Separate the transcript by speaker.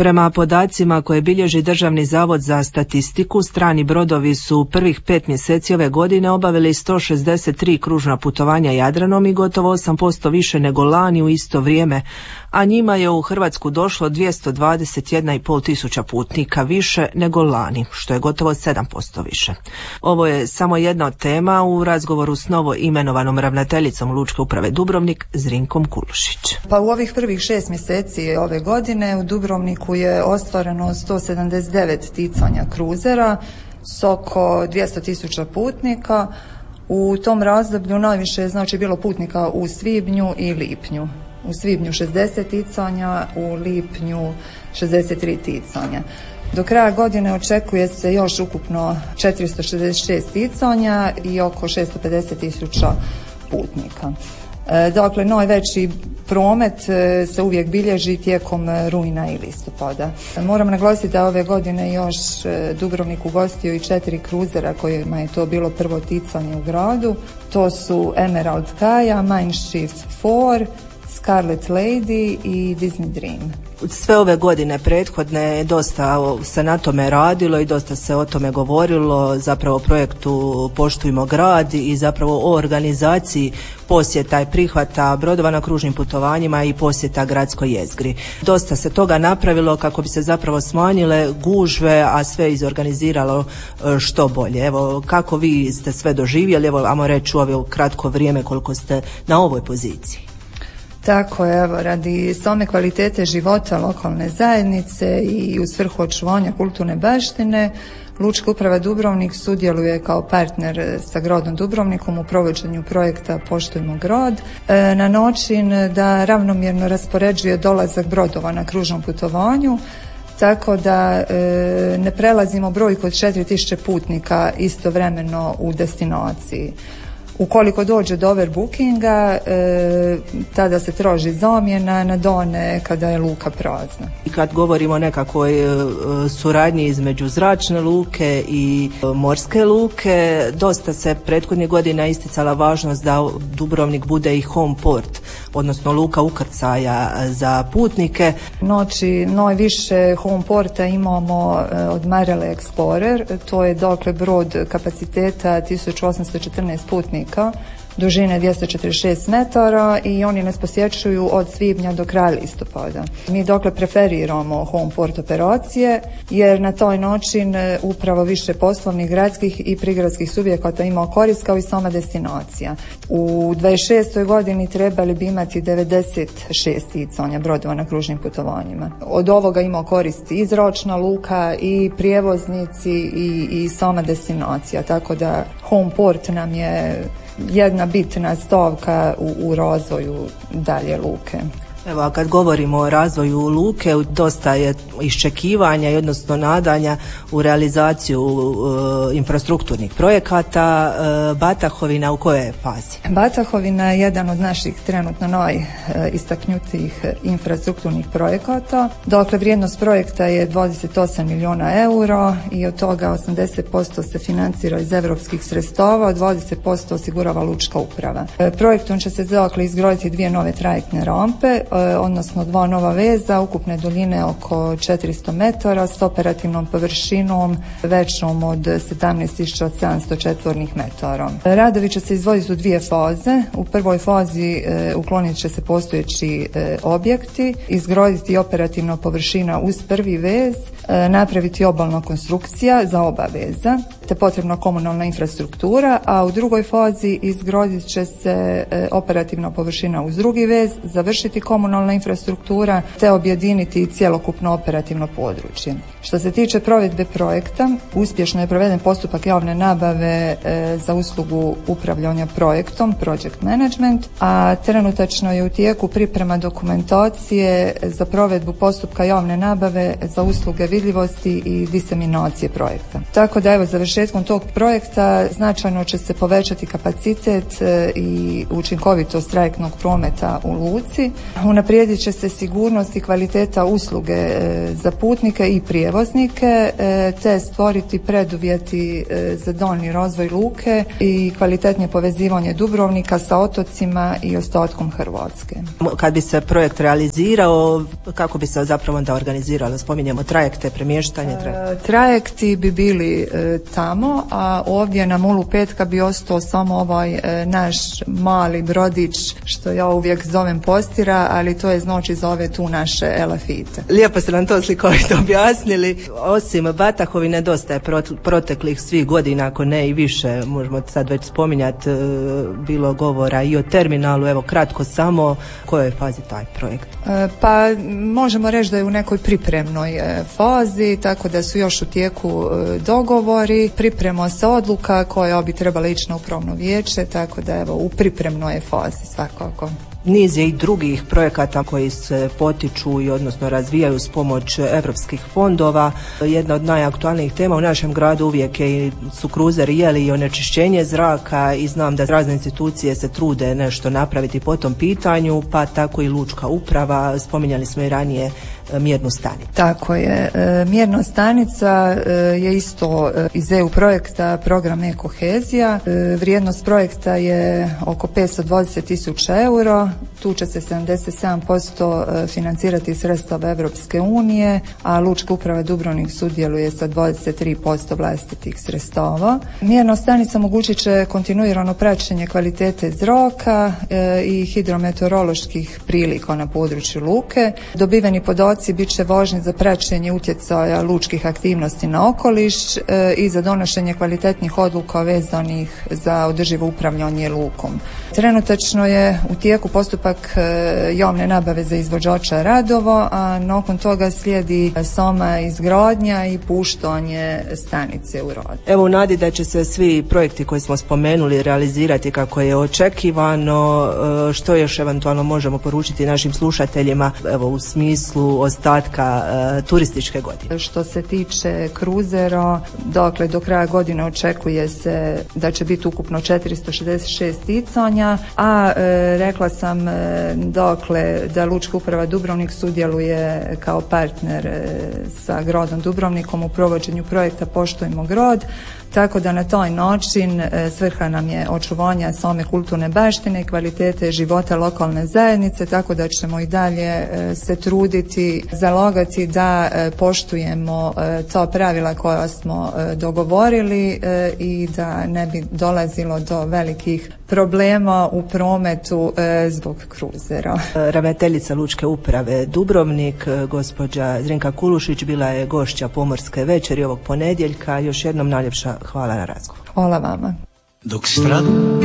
Speaker 1: Prema podacima koje bilježi Državni zavod za statistiku, strani brodovi su prvih 5 mjeseci ove godine obavili 163 kružna putovanja Jadranom i gotovo 8% više nego lani u isto vrijeme, a njima je u Hrvatsku došlo 221,5 tisuća putnika više nego lani, što je gotovo 7% više. Ovo je samo jedna od tema u razgovoru s novo imenovanom ravnateljicom Lučke uprave Dubrovnik, Zrinkom Kulušić.
Speaker 2: Pa u ovih prvih 6 mjeseci ove godine u Dubrovniku je ostvareno 179 ticanja kruzera s oko 200 tisuća putnika. U tom razdoblju najviše je bilo putnika u svibnju i lipnju. U svibnju 60 ticanja, u lipnju 63 ticanja. Do kraja godine očekuje se još ukupno 466 ticanja i oko 650 tisuća putnika. Dakle, najveći promet se uvijek bilježi tijekom rujna i listopada. Moram naglasiti da ove godine još Dubrovnik ugostio i 4 kruzera kojima je to bilo prvo ticanje u gradu. To su Emerald Kaja, Mindshift 4, Scarlet Lady i Disney Dream.
Speaker 1: Sve ove godine prethodne dosta se na tome radilo i dosta se o tome govorilo, zapravo o projektu Poštujmo grad i zapravo o organizaciji posjeta i prihvata brodova na kružnim putovanjima i posjeta gradskoj jezgri. Dosta se toga napravilo kako bi se zapravo smanjile gužve, a sve izorganiziralo što bolje. Evo, kako vi ste sve doživjeli, evo, ajmo reći u ovo kratko vrijeme koliko ste na ovoj poziciji.
Speaker 2: Tako je, evo, radi same kvalitete života lokalne zajednice i u svrhu očuvanja kulturne baštine, Lučka uprava Dubrovnik sudjeluje kao partner sa gradom Dubrovnikom u provođenju projekta Poštujmo grad na način da ravnomjerno raspoređuje dolazak brodova na kružnom putovanju, tako da ne prelazimo brojku od 4000 putnika istovremeno u destinaciji. Ukoliko dođe do overbookinga, tada se traži zamjena na dane kada je luka prazna.
Speaker 1: I kad govorimo o nekakvoj suradnji između zračne luke i morske luke, dosta se prethodnih godina isticala važnost da Dubrovnik bude i home port, odnosno luka ukrcaja za putnike.
Speaker 2: Znači, najviše home porta imamo od Marelle Explorer, to je dakle brod kapaciteta 1814 putnika, dužine 246 metara i oni nas posjećuju od svibnja do kraja listopada. Mi dokle preferiramo home port operacije jer na taj način upravo više poslovnih, gradskih i prigradskih subjekata ima korist kao i sama destinacija. U 26. godini trebali bi imati 96 ticanja brodova na kružnim putovanjima. Od ovoga ima koristi i zračna luka i prijevoznici i sama destinacija, tako da home port nam je jedna bitna stavka u razvoju dalje luke.
Speaker 1: Evo, a kad govorimo o razvoju luke, dosta je iščekivanja i odnosno nadanja u realizaciju infrastrukturnih projekata. Batahovina u kojoj je fazi?
Speaker 2: Batahovina je jedan od naših trenutno najistaknutijih infrastrukturnih projekata. Dakle, vrijednost projekta je 28 milijuna eura i od toga 80% se financira iz europskih sredstava, 20% osigurava Lučka uprava. Projektom će se dakle izgraditi 2 nove trajektne rampe, odnosno 2 nova veza ukupne duljine oko 400 metara s operativnom površinom većom od 17.700 četvornih metara. Radovi će se izvoditi u 2 faze. U prvoj fazi uklonit će se postojeći objekti, izgraditi operativna površina uz prvi vez, napraviti obalna konstrukcija za oba veza, te potrebna komunalna infrastruktura, a u drugoj fazi izgradit će se operativna površina uz drugi vez, završiti komunalna infrastruktura, te objediniti cjelokupno operativno područje. Što se tiče provedbe projekta, uspješno je proveden postupak javne nabave za uslugu upravljanja projektom, project management, a trenutačno je u tijeku priprema dokumentacije za provedbu postupka javne nabave za usluge vidljivosti i diseminacije projekta. Tako da evo, završetkom tog projekta značajno će se povećati kapacitet i učinkovitost trajektnog prometa u luci. U Unaprijedit će se sigurnost i kvaliteta usluge za putnike i prijevoznike, te stvoriti preduvjeti za daljnji razvoj luke i kvalitetnije povezivanje Dubrovnika sa otocima i ostatkom Hrvatske.
Speaker 1: Kad bi se projekt realizirao, kako bi se zapravo onda organiziralo? Spominjemo trajekte, premještanje
Speaker 2: trajekti bi bili tamo, a ovdje na Mulu Petka bi ostao samo ovaj naš mali brodić, što ja uvijek zovem postira, ali to je znači zove tu naše elafite.
Speaker 1: Lijepo ste nam to slikovito objasnili. Osim Batahovi nedostaje proteklih svih godina, ako ne i više, možemo sad već spominjati, bilo govora i o terminalu. Evo kratko samo, u kojoj je fazi taj projekt?
Speaker 2: Pa možemo reći da je u nekoj pripremnoj fazi, tako da su još u tijeku dogovori, priprema se odluka koja bi trebala ići na upravno vijeće, tako da evo u pripremnoj je fazi svakako.
Speaker 1: Niz je i drugih projekata koji se potiču i odnosno razvijaju s pomoć europskih fondova. Jedna od najaktualnijih tema u našem gradu uvijek su kruzeri i onečišćenje zraka i znam da razne institucije se trude nešto napraviti po tom pitanju, pa tako i lučka uprava. Spominjali smo i ranije mjernu stanicu.
Speaker 2: Tako je. Mjerna stanica je isto iz EU projekta program e-kohezija. Vrijednost projekta je oko 520.000 eura. Tu će se 77% financirati sredstava Europske unije, a Lučka uprava Dubrovnik sudjeluje sa 23% vlastitih sredstava. Mjerna stanica omogućit će kontinuirano praćenje kvalitete zraka i hidrometeoroloških prilika na području luke. Dobiveni podaci bit će važni za praćenje utjecaja lučkih aktivnosti na okoliš i za donošenje kvalitetnih odluka vezanih za održivo upravljanje lukom. Trenutačno je u tijeku postupak javne nabave za izvođača radova, a nakon toga slijedi sama izgradnja i puštanje stanice u rad.
Speaker 1: Evo u nadi da će se svi projekti koji smo spomenuli realizirati kako je očekivano, što još eventualno možemo poručiti našim slušateljima evo u smislu ostatka turističke godine?
Speaker 2: Što se tiče kruzera, dakle do kraja godine očekuje se da će biti ukupno 466 ticanja, a rekla sam dakle da Lučka uprava Dubrovnik sudjeluje kao partner sa gradom Dubrovnikom u provođenju projekta Poštujmo grad, tako da na taj način svrha nam je očuvanja same kulturne baštine i kvalitete života lokalne zajednice, tako da ćemo i dalje se truditi, zalagati da poštujemo ta pravila koja smo dogovorili i da ne bi dolazilo do velikih problema u prometu zbog kruzera.
Speaker 1: Ravnateljica Lučke uprave Dubrovnik, gospođa Zrinka Kulušić, bila je gošća Pomorske večeri ovog ponedjeljka. Još jednom najljepša hvala na razgovor.
Speaker 2: Hvala vama.